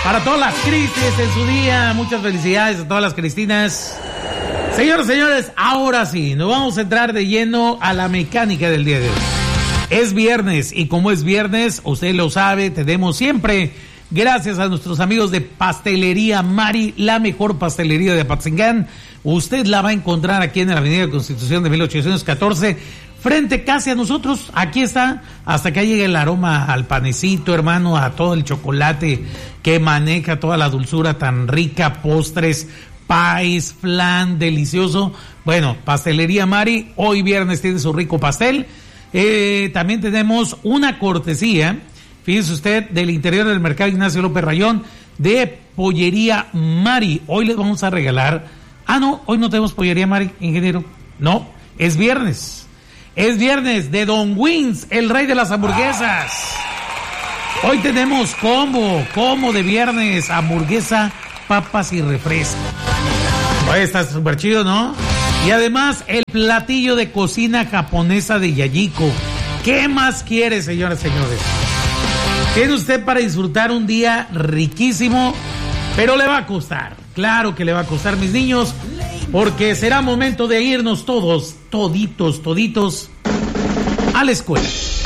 Para todas las Cristis en su día, muchas felicidades a todas las Cristinas. Señoras y señores, ahora sí, nos vamos a entrar de lleno a la mecánica del día de hoy. Es viernes y como es viernes, usted lo sabe, tenemos siempre, gracias a nuestros amigos de Pastelería Mari, la mejor pastelería de Apatzingán. Usted la va a encontrar aquí en la Avenida Constitución de 1814, frente casi a nosotros. Aquí está, hasta que llegue el aroma al panecito, hermano, a todo el chocolate que maneja toda la dulzura tan rica, postres, pies, flan, delicioso. Bueno, Pastelería Mari, hoy viernes tiene su rico pastel. También tenemos una cortesía, fíjese usted, del interior del mercado Ignacio López Rayón, de Pollería Mari. Hoy les vamos a regalar. No, hoy no tenemos Pollería Mari, ingeniero. No, es viernes. Es viernes de Don Wings, el rey de las hamburguesas. Hoy tenemos combo de viernes, hamburguesa, papas y refresco. Oye, está súper chido, ¿no? Y además, el platillo de cocina japonesa de Yayiko. ¿Qué más quiere, señoras y señores? Tiene usted para disfrutar un día riquísimo, pero le va a costar. Claro que le va a costar, mis niños, porque será momento de irnos toditos, a la escuela.